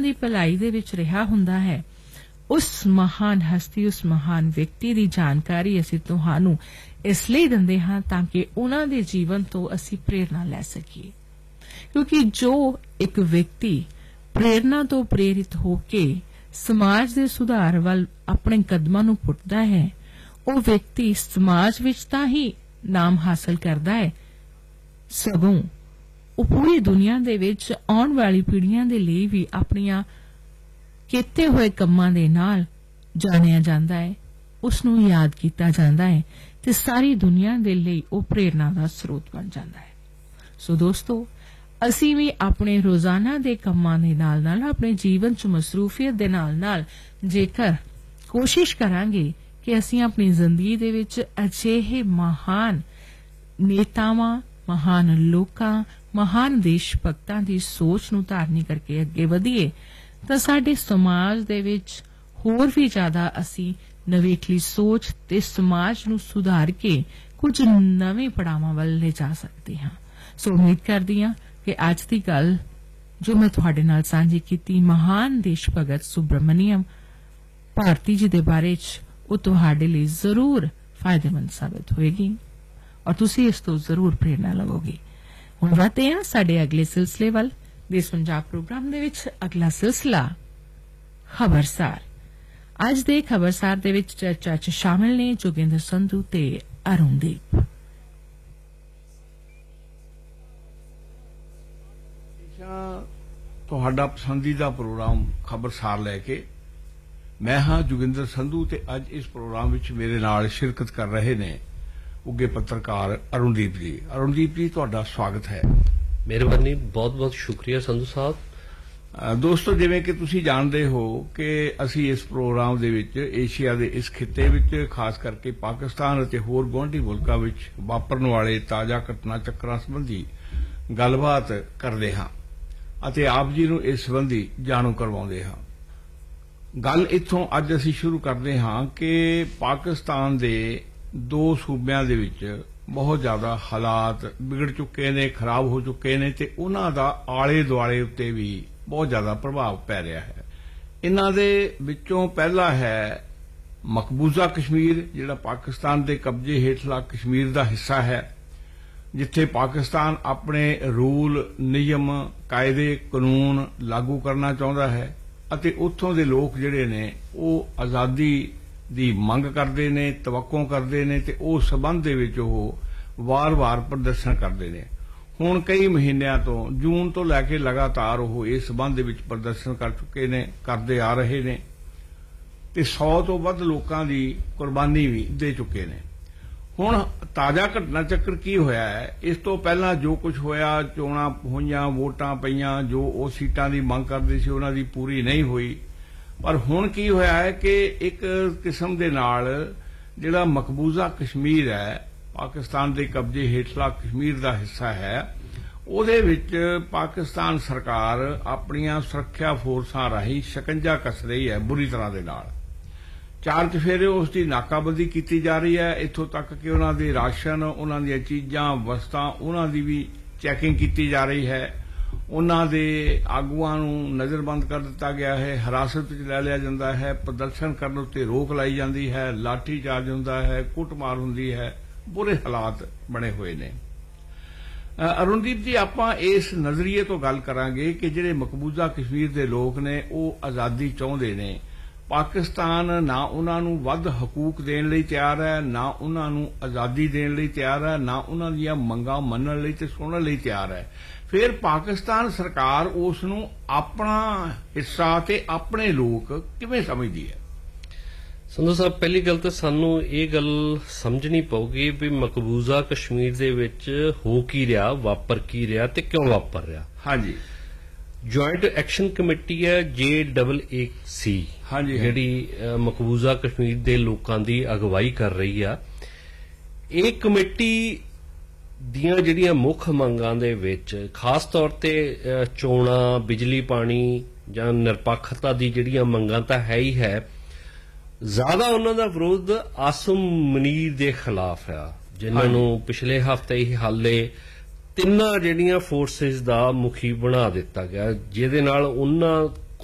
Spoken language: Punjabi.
ਦੀ ਭਲਾਈ ਦੇ ਵਿੱਚ ਰਿਹਾ ਹੁੰਦਾ ਹੈ, ਉਸ ਮਹਾਨ ਹਸਤੀ, ਉਸ ਮਹਾਨ ਵਿਅਕਤੀ ਦੀ ਜਾਣਕਾਰੀ ਅਸੀਂ ਤੁਹਾਨੂੰ ਇਸ ਲਈ ਦਿੰਦੇ ਹਾਂ ਤਾਂ ਕਿ ਉਹਨਾਂ ਦੇ ਜੀਵਨ ਤੋਂ ਅਸੀਂ ਪ੍ਰੇਰਨਾ ਲੈ ਸਕੀਏ। ਕਿਉਂਕਿ ਜੋ ਇੱਕ ਵਿਅਕਤੀ ਪ੍ਰੇਰਨਾ ਤੋਂ ਪ੍ਰੇਰਿਤ ਹੋ ਕੇ ਸਮਾਜ ਦੇ ਸੁਧਾਰ ਵੱਲ ਆਪਣੇ ਕਦਮਾਂ ਨੂੰ ਪੁੱਟਦਾ ਹੈ, ਉਹ ਵਿਅਕਤੀ ਸਮਾਜ ਵਿੱਚ ਤਾਂ ਹੀ ਨਾਮ ਹਾਸਲ ਕਰਦਾ ਹੈ, ਸਗੋਂ ਉਹ ਪੂਰੀ ਦੁਨੀਆ ਦੇ ਵਿੱਚ ਆਉਣ ਵਾਲੀ ਪੀੜ੍ਹੀਆਂ ਦੇ ਲਈ ਵੀ ਆਪਣੀਆਂ ਕੀਤੇ ਹੋਏ ਕੰਮਾਂ ਦੇ ਨਾਲ ਜਾਣਿਆ ਜਾਂਦਾ ਹੈ, ਉਸ ਨੂੰ ਯਾਦ ਕੀਤਾ ਜਾਂਦਾ ਹੈ ਤੇ ਸਾਰੀ ਦੁਨੀਆ ਦੇ ਲਈ ਉਹ ਪ੍ਰੇਰਨਾ ਦਾ ਸਰੋਤ ਬਣ ਜਾਂਦਾ ਹੈ। ਸੋ ਦੋਸਤੋ, ਅਸੀਂ ਵੀ ਆਪਣੇ ਰੋਜ਼ਾਨਾ ਦੇ ਕੰਮਾਂ ਦੇ ਨਾਲ ਆਪਣੇ ਜੀਵਨ 'ਚ ਮਸਰੂਫੀਅਤ ਦੇ ਨਾਲ ਜੇਕਰ ਕੋਸ਼ਿਸ਼ ਕਰਾਂਗੇ ਕਿ ਅਸੀਂ ਆਪਣੀ ਜ਼ਿੰਦਗੀ ਦੇ ਵਿੱਚ ਅਜਿਹੇ ਮਹਾਨ ਨੇਤਾਵਾਂ, ਮਹਾਨ ਲੋਕਾਂ, ਮਹਾਨ ਦੇਸ਼ ਭਗਤਾਂ ਦੀ ਸੋਚ ਨੂੰ ਧਾਰਨੀ ਕਰਕੇ ਅੱਗੇ ਵਧੀਏ ਤਾਂ ਸਾਡੇ ਸਮਾਜ ਦੇ ਵਿੱਚ ਹੋਰ ਵੀ ਜ਼ਿਆਦਾ ਅਸੀਂ ਨਵੇਕਲੀ ਸੋਚ ਤੇ ਸਮਾਜ ਨੂੰ ਸੁਧਾਰ ਕੇ ਕੁਝ ਨਵੇਂ ਪੜਾਵਾਂ ਵੱਲ ਲੈ ਜਾ ਸਕਦੇ ਹਾਂ। ਸੋ ਉਮੀਦ ਕਰਦੀ ਹਾਂ ਕਿ ਅੱਜ ਦੀ ਗੱਲ ਜੋ ਮੈਂ ਤੁਹਾਡੇ ਨਾਲ ਸਾਂਝੀ ਕੀਤੀ ਮਹਾਨ ਦੇਸ਼ ਭਗਤ ਸੁਬਰਮਨੀਅਮ ਭਾਰਤੀ ਜੀ ਦੇ ਬਾਰੇ 'ਚ ਉਹ ਤੁਹਾਡੇ ਲਈ ਜ਼ਰੂਰ ਫਾਇਦੇਮੰਦ ਸਾਬਤ ਹੋਏਗੀ ਔਰ ਤੁਸੀਂ ਇਸ ਤੋਂ ਜ਼ਰੂਰ ਪ੍ਰੇਰਨਾ ਲਵੋਗੇ। ਹੁਣ ਵਧਦੇ ਹਾਂ ਸਾਡੇ ਅਗਲੇ ਸਿਲਸਿਲੇ ਵੱਲ। ਦੇਸ਼ ਪੰਜਾਬ ਪ੍ਰੋਗਰਾਮ ਦੇ ਵਿੱਚ ਅਗਲਾ ਸਿਲਸਿਲਾ ਖਬਰਸਾਰ। ਅੱਜ ਦੇ ਖਬਰਸਾਰ ਦੇ ਵਿੱਚ ਚਰਚਾ 'ਚ ਸ਼ਾਮਿਲ ਨੇ ਜੋਗਿੰਦਰ ਸੰਧੂ ਤੇ ਅਰੁਣਦੀਪ। ਤੁਹਾਡਾ ਪਸੰਦੀਦਾ ਪ੍ਰੋਗਰਾਮ ਖਬਰਸਾਰ ਲੈ ਕੇ ਮੈਂ ਹਾਂ ਜੋਗਿੰਦਰ ਸੰਧੂ ਤੇ ਅੱਜ ਇਸ ਪ੍ਰੋਗਰਾਮ ਵਿੱਚ ਮੇਰੇ ਨਾਲ ਸ਼ਿਰਕਤ ਕਰ ਰਹੇ ਨੇ ਉੱਗੇ ਪੱਤਰਕਾਰ ਅਰੁਣਦੀਪ ਜੀ। ਅਰੁਣਦੀਪ ਜੀ, ਤੁਹਾਡਾ ਸਵਾਗਤ ਹੈ। ਮਿਹਰਬਾਨੀ, ਬਹੁਤ ਬਹੁਤ ਸ਼ੁਕਰੀਆ ਸੰਧੂ ਸਾਹਿਬ। ਦੋਸਤੋ, ਜਿਵੇਂ ਕਿ ਤੁਸੀਂ ਜਾਣਦੇ ਹੋ ਕਿ ਅਸੀਂ ਇਸ ਪ੍ਰੋਗਰਾਮ ਦੇ ਵਿੱਚ ਏਸ਼ੀਆ ਦੇ ਇਸ ਖਿੱਤੇ ਵਿੱਚ ਖਾਸ ਕਰਕੇ ਪਾਕਿਸਤਾਨ ਅਤੇ ਹੋਰ ਗੁਆਂਢੀ ਮੁਲਕਾਂ ਵਿੱਚ ਵਾਪਰਨ ਵਾਲੇ ਤਾਜ਼ਾ ਘਟਨਾ ਚੱਕਰਾਂ ਸੰਬੰਧੀ ਗੱਲਬਾਤ ਕਰਦੇ ਹਾਂ ਅਤੇ ਆਪ ਜੀ ਨੂੰ ਇਸ ਸੰਬੰਧੀ ਜਾਣੂ ਕਰਵਾਉਂਦੇ ਹਾਂ। ਗੱਲ ਇੱਥੋਂ ਅੱਜ ਅਸੀਂ ਸ਼ੁਰੂ ਕਰਦੇ ਹਾਂ ਕਿ ਪਾਕਿਸਤਾਨ ਦੇ ਦੋ ਸੂਬਿਆਂ ਦੇ ਵਿੱਚ ਬਹੁਤ ਜ਼ਿਆਦਾ ਹਾਲਾਤ ਵਿਗੜ ਚੁੱਕੇ ਨੇ, ਖਰਾਬ ਹੋ ਚੁੱਕੇ ਨੇ ਤੇ ਉਹਨਾਂ ਦਾ ਆਲੇ ਦੁਆਲੇ ਉੱਤੇ ਵੀ ਬਹੁਤ ਜ਼ਿਆਦਾ ਪ੍ਰਭਾਵ ਪੈ ਰਿਹਾ ਹੈ। ਇਹਨਾਂ ਦੇ ਵਿੱਚੋਂ ਪਹਿਲਾ ਹੈ ਮਕਬੂਜ਼ਾ ਕਸ਼ਮੀਰ, ਜਿਹੜਾ ਪਾਕਿਸਤਾਨ ਦੇ ਕਬਜ਼ੇ ਹੇਠਲਾ ਕਸ਼ਮੀਰ ਦਾ ਹਿੱਸਾ ਹੈ, ਜਿੱਥੇ ਪਾਕਿਸਤਾਨ ਆਪਣੇ ਰੂਲ, ਨਿਯਮ, ਕਾਇਦੇ, ਕਾਨੂੰਨ ਲਾਗੂ ਕਰਨਾ ਚਾਹੁੰਦਾ ਹੈ ਅਤੇ ਉੱਥੋਂ ਦੇ ਲੋਕ ਜਿਹੜੇ ਨੇ ਉਹ ਆਜ਼ਾਦੀ ਦੀ ਮੰਗ ਕਰਦੇ ਨੇ, ਤਵੱਕੋਂ ਕਰਦੇ ਨੇ ਤੇ ਉਸ ਸਬੰਧ ਦੇ ਵਿੱਚ ਉਹ ਵਾਰ-ਵਾਰ ਪ੍ਰਦਰਸ਼ਨ ਕਰਦੇ ਨੇ। ਹੁਣ ਕਈ ਮਹੀਨਿਆਂ ਤੋਂ, ਜੂਨ ਤੋਂ ਲੈ ਕੇ ਲਗਾਤਾਰ ਉਹ ਇਸ ਸਬੰਧ ਦੇ ਵਿੱਚ ਪ੍ਰਦਰਸ਼ਨ ਕਰ ਚੁੱਕੇ ਨੇ, ਕਰਦੇ ਆ ਰਹੇ ਨੇ ਤੇ 100 ਤੋਂ ਵੱਧ ਲੋਕਾਂ ਦੀ ਕੁਰਬਾਨੀ ਵੀ ਦੇ ਚੁੱਕੇ ਨੇ। ਹੁਣ ਤਾਜ਼ਾ ਘਟਨਾ ਚੱਕਰ ਕੀ ਹੋਇਆ ਹੈ? ਇਸ ਤੋਂ ਪਹਿਲਾਂ ਜੋ ਕੁਝ ਹੋਇਆ, ਚੋਣਾਂ ਹੋਈਆਂ, ਵੋਟਾਂ ਪਈਆਂ, ਜੋ ਉਹ ਸੀਟਾਂ ਦੀ ਮੰਗ ਕਰਦੇ ਸੀ ਉਹਨਾਂ ਦੀ ਪੂਰੀ ਨਹੀਂ ਹੋਈ। ਪਰ ਹੁਣ ਕੀ ਹੋਇਆ ਹੈ ਕਿ ਇੱਕ ਕਿਸਮ ਦੇ ਨਾਲ ਜਿਹੜਾ ਮਕਬੂਜ਼ਾ ਕਸ਼ਮੀਰ ਹੈ, ਪਾਕਿਸਤਾਨ ਦੇ ਕਬਜ਼ੇ ਹੇਠਲਾ ਕਸ਼ਮੀਰ ਦਾ ਹਿੱਸਾ ਹੈ, ਉਹਦੇ ਵਿੱਚ ਪਾਕਿਸਤਾਨ ਸਰਕਾਰ ਆਪਣੀਆਂ ਸੁਰੱਖਿਆ ਫੋਰਸਾਂ ਰਾਹੀਂ ਸ਼ਿਕੰਜਾ ਕੱਸ ਰਹੀ ਹੈ ਬੁਰੀ ਤਰ੍ਹਾਂ ਦੇ ਨਾਲ। ਚਾਰ ਚੁਫੇਰੇ ਉਸ ਦੀ ਨਾਕਾਬੰਦੀ ਕੀਤੀ ਜਾ ਰਹੀ ਹੈ, ਇੱਥੋਂ ਤੱਕ ਕਿ ਉਹਨਾਂ ਦੇ ਰਾਸ਼ਨ, ਉਹਨਾਂ ਦੀਆਂ ਚੀਜ਼ਾਂ, ਵਸਤਾਂ, ਉਹਨਾਂ ਦੀ ਵੀ ਚੈਕਿੰਗ ਕੀਤੀ ਜਾ ਰਹੀ ਹੈ। ਉਹਨਾਂ ਦੇ ਆਗੂਆਂ ਨੂੰ ਨਜ਼ਰਬੰਦ ਕਰ ਦਿੱਤਾ ਗਿਆ ਹੈ, ਹਿਰਾਸਤ ਵਿੱਚ ਲੈ ਲਿਆ ਜਾਂਦਾ ਹੈ, ਪ੍ਰਦਰਸ਼ਨ ਕਰਨ ਉੱਤੇ ਰੋਕ ਲਾਈ ਜਾਂਦੀ ਹੈ, ਲਾਠੀ ਚਾਰਜ ਹੁੰਦਾ ਹੈ, ਕੁੱਟਮਾਰ ਹੁੰਦੀ ਹੈ, ਬੁਰੇ ਹਾਲਾਤ ਬਣੇ ਹੋਏ ਨੇ। ਅਰੁਣਦੀਪ ਜੀ, ਆਪਾਂ ਇਸ ਨਜ਼ਰੀਏ ਤੋਂ ਗੱਲ ਕਰਾਂਗੇ ਕਿ ਜਿਹੜੇ ਮਕਬੂਜ਼ਾ ਕਸ਼ਮੀਰ ਦੇ ਲੋਕ ਨੇ ਉਹ ਆਜ਼ਾਦੀ ਚਾਹੁੰਦੇ ਨੇ। ਪਾਕਿਸਤਾਨ ਨਾ ਉਹਨਾਂ ਨੂੰ ਵੱਧ ਹਕੂਕ ਦੇਣ ਲਈ ਤਿਆਰ ਹੈ, ਨਾ ਉਹਨਾਂ ਨੂੰ ਆਜ਼ਾਦੀ ਦੇਣ ਲਈ ਤਿਆਰ ਹੈ, ਨਾ ਉਹਨਾਂ ਦੀਆਂ ਮੰਗਾਂ ਮੰਨਣ ਲਈ ਤੇ ਸੁਣਨ ਲਈ ਤਿਆਰ ਹੈ। ਫਿਰ ਪਾਕਿਸਤਾਨ ਸਰਕਾਰ ਉਸ ਨੂੰ ਆਪਣਾ ਹਿੱਸਾ ਤੇ ਆਪਣੇ ਲੋਕ ਕਿਵੇਂ ਸਮਝਦੀ ਹੈ? ਸੰਧੂ ਸਾਹਿਬ, ਪਹਿਲੀ ਗੱਲ ਤਾਂ ਸਾਨੂੰ ਇਹ ਗੱਲ ਸਮਝਣੀ ਪਊਗੀ ਵੀ ਮਕਬੂਜ਼ਾ ਕਸ਼ਮੀਰ ਦੇ ਵਿੱਚ ਹੋ ਕੀ ਰਿਹਾ, ਵਾਪਰ ਕੀ ਰਿਹਾ ਤੇ ਕਿਉਂ ਵਾਪਰ ਰਿਹਾ। ਹਾਂਜੀ, ਜੁਆਇੰਟ ਐਕਸ਼ਨ ਕਮੇਟੀ ਹੈ JAAC, ਜਿਹੜੀ ਮਕਬੂਜ਼ਾ ਕਸ਼ਮੀਰ ਦੇ ਲੋਕਾਂ ਦੀ ਅਗਵਾਈ ਕਰ ਰਹੀ ਆ। ਇਹ ਕਮੇਟੀ ਦੀਆਂ ਜਿਹੜੀਆਂ ਮੁੱਖ ਮੰਗਾਂ ਦੇ ਵਿੱਚ ਖਾਸ ਤੌਰ ਤੇ ਚੋਣਾਂ, ਬਿਜਲੀ ਪਾਣੀ ਜਾਂ ਨਿਰਪੱਖਤਾ ਦੀ ਜਿਹੜੀਆਂ ਮੰਗਾਂ ਤਾਂ ਹੈ ਹੀ ਹੈ, ਜ਼ਿਆਦਾ ਉਹਨਾਂ ਦਾ ਵਿਰੋਧ ਆਸਮ ਮਨੀਰ ਦੇ ਖਿਲਾਫ ਆ, ਜਿਨ੍ਹਾਂ ਨੂੰ ਪਿਛਲੇ ਹਫ਼ਤੇ ਹੀ ਹਾਲੇ ਤਿੰਨਾਂ ਜਿਹੜੀਆਂ ਫੋਰਸਿਸ ਦਾ ਮੁਖੀ ਬਣਾ ਦਿੱਤਾ ਗਿਆ, ਜਿਹਦੇ ਨਾਲ ਉਹਨਾਂ